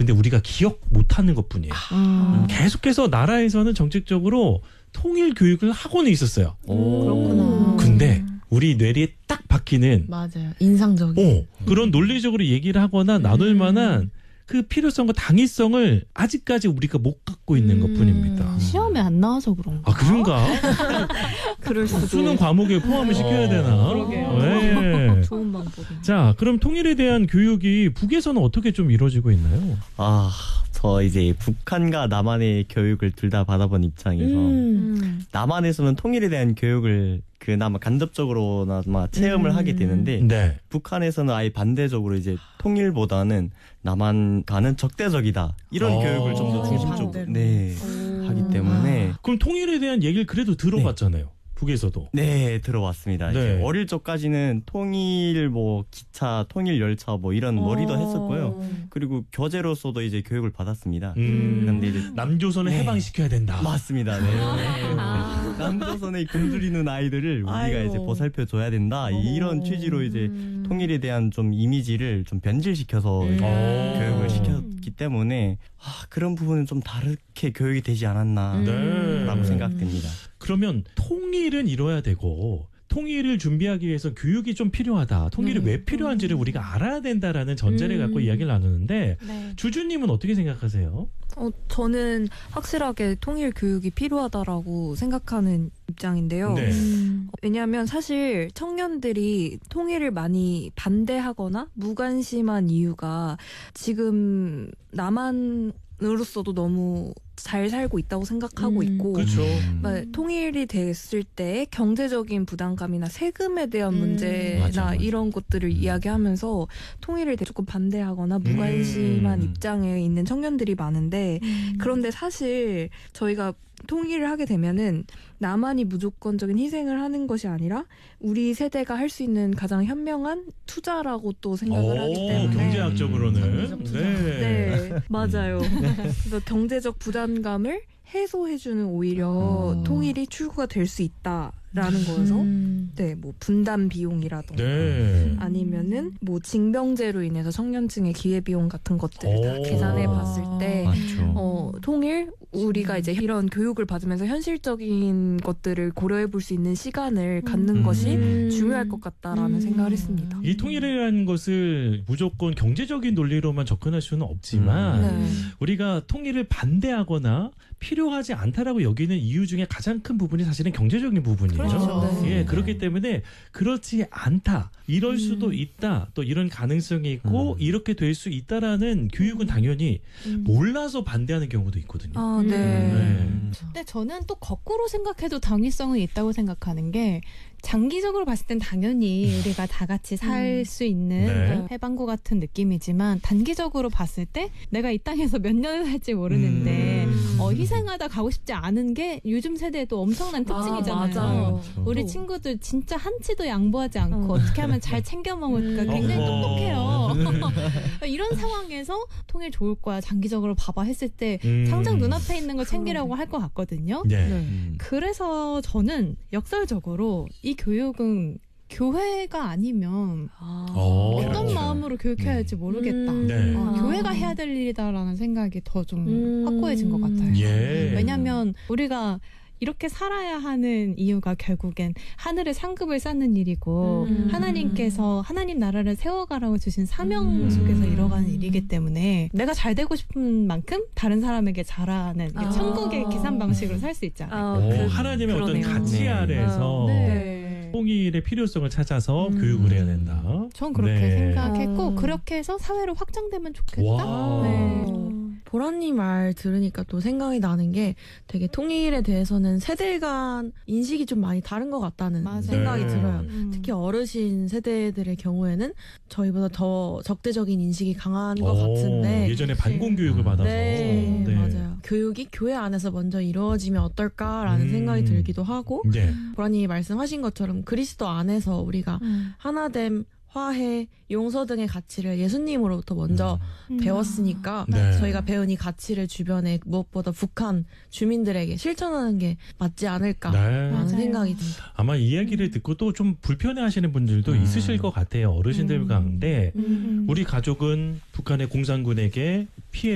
근데 우리가 기억 못하는 것뿐이에요. 계속해서 나라에서는 정책적으로 통일 교육을 하고는 있었어요. 그렇구나. 근데 우리 뇌리에 딱 박히는 맞아요. 인상적인. 그런 논리적으로 얘기를 하거나 나눌 만한 그 필요성과 당위성을 아직까지 우리가 못 갖고 있는 것뿐입니다. 시험에 안 나와서 그런가? 아, 그런가? 그럴 수도. 수능 과목에 포함을 시켜야 되나? 그러게요. 네. 좋은 방법이네. 자, 그럼 통일에 대한 교육이 북에서는 어떻게 좀 이루어지고 있나요? 저 이제 북한과 남한의 교육을 둘 다 받아본 입장에서 남한에서는 통일에 대한 교육을 그나마 간접적으로나마 체험을 하게 되는데 네. 북한에서는 아예 반대적으로 이제 통일보다는 남한과는 적대적이다 이런 교육을 좀 더 중심적으로 하기 때문에 그럼 통일에 대한 얘기를 그래도 들어봤잖아요. 북에서도. 네, 들어왔습니다. 네. 이제 어릴 적까지는 통일 기차, 통일 열차 이런 머리도 했었고요. 그리고 교재로서도 이제 교육을 받았습니다. 그런데 이제 남조선을 해방시켜야 된다. 맞습니다. 네. 남조선에 굶주리는 아이들을 우리가 이제 보살펴 줘야 된다. 이런 취지로 이제 통일에 대한 좀 이미지를 좀 변질시켜서 교육을 시켰기 때문에 그런 부분은 좀 다르게 교육이 되지 않았나라고 생각됩니다. 그러면 통일은 이뤄야 되고 통일을 준비하기 위해서 교육이 좀 필요하다. 통일이 왜 필요한지를 우리가 알아야 된다라는 전제를 갖고 이야기를 나누는데 주주님은 어떻게 생각하세요? 저는 확실하게 통일 교육이 필요하다라고 생각하는 입장인데요. 네. 왜냐하면 사실 청년들이 통일을 많이 반대하거나 무관심한 이유가 지금 남한으로서도 너무 잘 살고 있다고 생각하고 있고 그렇죠. 통일이 됐을 때 경제적인 부담감이나 세금에 대한 문제나 맞아. 이런 것들을 이야기하면서 통일을 조금 반대하거나 무관심한 입장에 있는 청년들이 많은데 그런데 사실 저희가 통일을 하게 되면은 남한이 무조건적인 희생을 하는 것이 아니라 우리 세대가 할 수 있는 가장 현명한 투자라고 또 생각을 하기 때문에 경제학적으로는 네, 맞아요. 그래서 경제적 부담감을 해소해주는 오히려 통일이 출구가 될 수 있다라는 거여서 분담 비용이라던가 아니면은 징병제로 인해서 청년층의 기회비용 같은 것들을 다 계산해 봤을 때 통일 우리가 이제 이런 교육을 받으면서 현실적인 것들을 고려해 볼 수 있는 시간을 갖는 것이 중요할 것 같다라는 생각을 했습니다. 이 통일이라는 것을 무조건 경제적인 논리로만 접근할 수는 없지만 우리가 통일을 반대하거나 필요하지 않다라고 여기는 이유 중에 가장 큰 부분이 사실은 경제적인 부분이죠. 그렇죠. 예, 그렇기 때문에 그렇지 않다. 이럴 수도 있다. 또 이런 가능성이 있고 이렇게 될 수 있다라는 교육은 당연히 몰라서 반대하는 경우도 있거든요. 근데 저는 또 거꾸로 생각해도 당위성은 있다고 생각하는 게 장기적으로 봤을 땐 당연히 우리가 다 같이 살 수 있는 해방구 같은 느낌이지만 단기적으로 봤을 때 내가 이 땅에서 몇 년을 살지 모르는데 희생하다 가고 싶지 않은 게 요즘 세대에도 엄청난 특징이잖아요. 맞아요. 우리 친구들 진짜 한치도 양보하지 않고 어떻게 하면 잘 챙겨 먹을까 굉장히 똑똑해요. 이런 상황에서 통일 좋을 거야 장기적으로 봐봐 했을 때 당장 눈앞에 있는 걸 챙기려고 할 것 같거든요. 그래서 저는 역설적으로 이 교육은 교회가 아니면 어떤 그렇죠. 마음으로 교육해야 할지 모르겠다. 교회가 해야 될 일이다라는 생각이 더 좀 확고해진 것 같아요. 왜냐하면 우리가 이렇게 살아야 하는 이유가 결국엔 하늘의 상급을 쌓는 일이고 하나님께서 하나님 나라를 세워가라고 주신 사명 속에서 이뤄가는 일이기 때문에 내가 잘 되고 싶은 만큼 다른 사람에게 잘하는 천국의 계산 방식으로 살 수 있지 않을까. 하나님의 어떤 가치 아래서 통일의 필요성을 찾아서 교육을 해야 된다. 전 그렇게 생각했고 그렇게 해서 사회로 확장되면 좋겠다. 보라님 말 들으니까 또 생각이 나는 게 되게 통일에 대해서는 세대 간 인식이 좀 많이 다른 것 같다는 생각이 들어요. 특히 어르신 세대들의 경우에는 저희보다 더 적대적인 인식이 강한 것 같은데 예전에 반공 교육을 받아서 맞아요. 교육이 교회 안에서 먼저 이루어지면 어떨까라는 생각이 들기도 하고 보라님이 말씀하신 것처럼 그리스도 안에서 우리가 하나됨 화해, 용서 등의 가치를 예수님으로부터 먼저 배웠으니까 저희가 배운 이 가치를 주변에 무엇보다 북한 주민들에게 실천하는 게 맞지 않을까라는 생각이 듭니다. 아마 이 이야기를 듣고 또 좀 불편해하시는 분들도 있으실 것 같아요. 어르신들 가운데 우리 가족은 북한의 공산군에게 피해